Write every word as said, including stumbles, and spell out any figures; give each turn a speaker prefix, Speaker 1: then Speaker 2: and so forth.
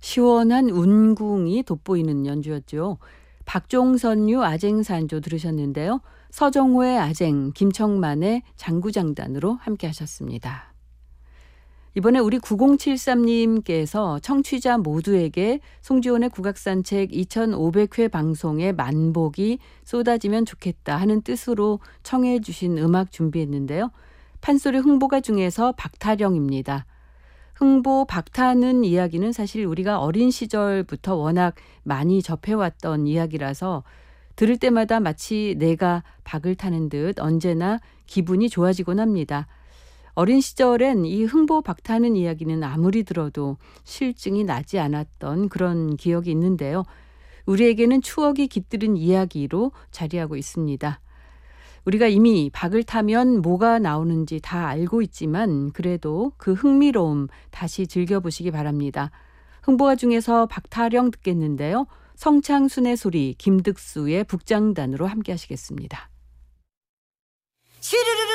Speaker 1: 시원한 운궁이 돋보이는 연주였죠. 박종선유 아쟁산조 들으셨는데요. 서정호의 아쟁, 김청만의 장구장단으로 함께 하셨습니다. 이번에 우리 구공칠삼님께서 청취자 모두에게 송지온의 국악산책 이천오백 회 방송의 만복이 쏟아지면 좋겠다 하는 뜻으로 청해 주신 음악 준비했는데요. 판소리 흥보가 중에서 박타령입니다. 흥보 박타는 이야기는 사실 우리가 어린 시절부터 워낙 많이 접해왔던 이야기라서 들을 때마다 마치 내가 박을 타는 듯 언제나 기분이 좋아지곤 합니다. 어린 시절엔 이 흥보 박타는 이야기는 아무리 들어도 실증이 나지 않았던 그런 기억이 있는데요. 우리에게는 추억이 깃들은 이야기로 자리하고 있습니다. 우리가 이미 박을 타면 뭐가 나오는지 다 알고 있지만 그래도 그 흥미로움 다시 즐겨보시기 바랍니다. 흥보가 중에서 박타령 듣겠는데요. 성창순의 소리, 김득수의 북장단으로 함께 하시겠습니다.
Speaker 2: 슈르르